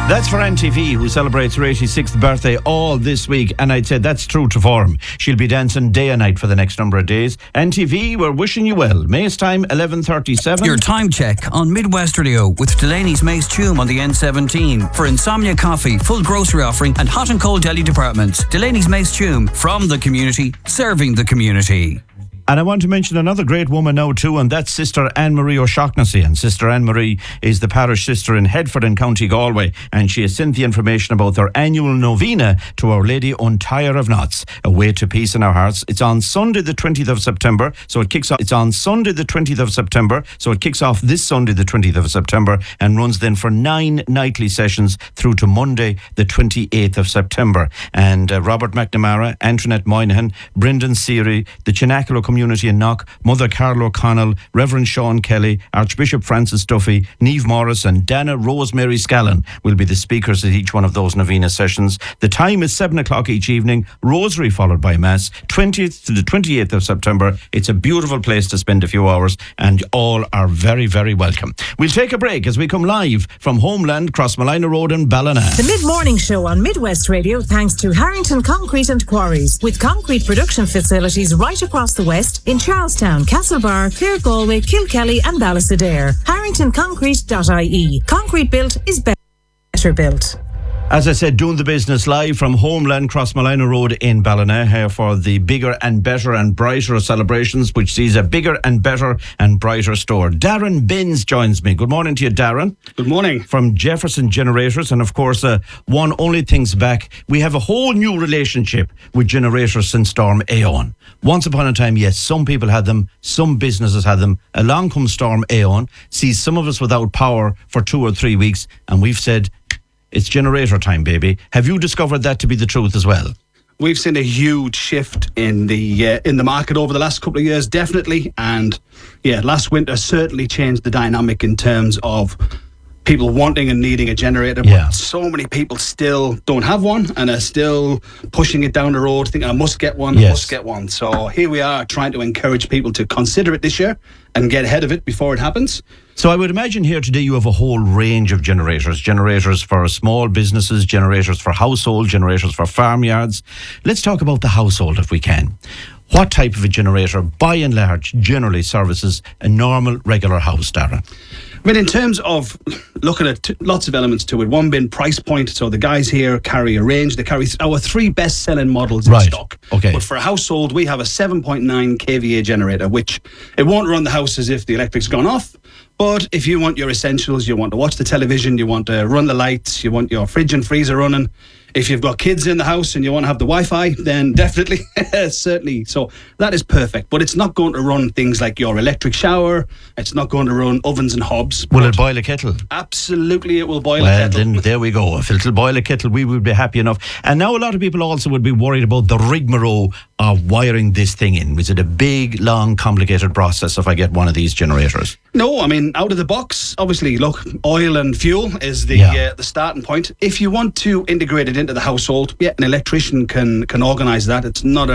That's for NTV, who celebrates her 86th birthday all this week, and I'd say that's true to form. She'll be dancing day and night for the next number of days. NTV, we're wishing you well. May's time, 11:37. Your time check on Midwest Radio with Delaney's Mace Tume on the N17. For Insomnia Coffee, full grocery offering and hot and cold deli departments. Delaney's Mace Tume, from the community, serving the community. And I want to mention another great woman now too, and that's Sister Anne-Marie O'Shaughnessy. And Sister Anne-Marie is the parish sister in Headford in County Galway, and she has sent the information about their annual novena to Our Lady Untire of Knots, a way to peace in our hearts. It's on Sunday the 20th of September, so it kicks off. It's on Sunday the 20th of September, so it kicks off this Sunday the 20th of September and runs then for 9 nightly sessions through to Monday the 28th of September. And Robert McNamara, Antoinette Moynihan, Brendan Seary, the Chinakilo Community in Knock, Mother Carol O'Connell, Reverend Sean Kelly, Archbishop Francis Duffy, Niamh Morris and Dana Rosemary Scallon will be the speakers at each one of those novena sessions. The time is 7 o'clock each evening, rosary followed by Mass, 20th to the 28th of September. It's a beautiful place to spend a few hours and all are very, very welcome. We'll take a break as we come live from Homeland, Crossmolina Road in Ballina. The Mid-Morning Show on Midwest Radio thanks to Harrington Concrete and Quarries, with concrete production facilities right across the West in Charlestown, Castlebar, Clare Galway, Kilkelly and Ballisadair. HarringtonConcrete.ie. Concrete built is better built. As I said, doing the business live from Homeland, Crossmolina Road in Ballina, here for the bigger and better and brighter celebrations, which sees a bigger and better and brighter store. Darren Binns joins me. Good morning to you, Darren. Good morning. From Jefferson Generators, and of course, one only things back. We have a whole new relationship with generators since Storm Aeon. Once upon a time, yes, some people had them, some businesses had them. Along comes Storm Aeon, sees some of us without power for 2 or 3 weeks, and we've said, it's generator time, baby. Have you discovered that to be the truth as well? We've seen a huge shift in the market over the last couple of years, definitely. And yeah, last winter certainly changed the dynamic in terms of people wanting and needing a generator. But so many people still don't have one and are still pushing it down the road, thinking, I must get one, I must get one. So here we are trying to encourage people to consider it this year and get ahead of it before it happens. So I would imagine here today you have a whole range of generators. Generators for small businesses, generators for household, generators for farmyards. Let's talk about the household if we can. What type of a generator, by and large, generally services a normal, regular house, Darren? I mean, in terms of looking at lots of elements to it, one being price point. So the guys here carry a range. They carry our 3 best-selling models in stock. Okay. But for a household, we have a 7.9 kVA generator, which it won't run the house as if the electric's gone off. But if you want your essentials, you want to watch the television, you want to run the lights, you want your fridge and freezer running. If you've got kids in the house and you want to have the Wi-Fi, then definitely, certainly. So that is perfect. But it's not going to run things like your electric shower. It's not going to run ovens and hobs. Will it boil a kettle? Absolutely, it will boil a kettle. Well, then there we go. If it'll boil a kettle, we would be happy enough. And now a lot of people also would be worried about the rigmarole of wiring this thing in. Is it a big, long, complicated process if I get one of these generators? No, I mean, out of the box, obviously, look, oil and fuel is the starting point. If you want to integrate it into the household, an electrician can organise that. It's not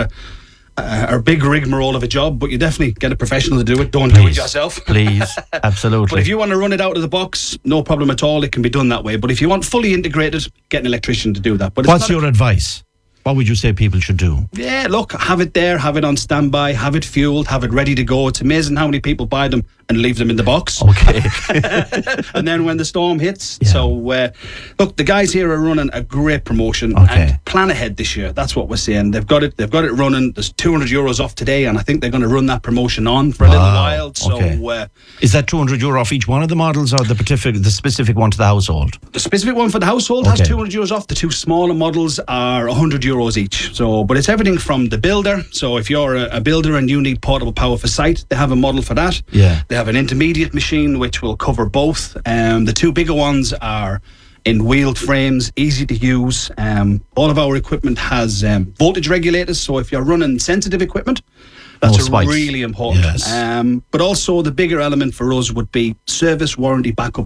a big rigmarole of a job, but you definitely get a professional to do it. Don't do it yourself. Please, absolutely. But if you want to run it out of the box, no problem at all. It can be done that way. But if you want fully integrated, get an electrician to do that. But what's your advice? What would you say people should do? Yeah, look, have it there, have it on standby, have it fueled, have it ready to go. It's amazing how many people buy them and leave them in the box. Okay. And then when the storm hits. So, look, the guys here are running a great promotion and plan ahead this year. That's what we're saying. They've got it running. There's €200 off today, and I think they're going to run that promotion on for a little while. So, is that €200 off each one of the models, or the specific one to the household? The specific one for the household has €200 off. The 2 smaller models are €100 each. So, but it's everything from the builder. So if you're a builder and you need portable power for site, they have a model for that. They have an intermediate machine which will cover both. The 2 bigger ones are in wheeled frames, easy to use. All of our equipment has voltage regulators. So if you're running sensitive equipment, that's really important. But also the bigger element for us would be service warranty backup